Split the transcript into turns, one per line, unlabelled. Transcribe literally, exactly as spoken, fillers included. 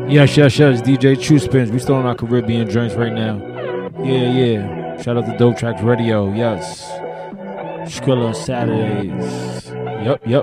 Yes, yes, yes. D J True Spins. We still on our Caribbean joints right now. Yeah, yeah. Shout out to Dope Tracks Radio. Yes. Skrilla Saturdays. Yep, yep.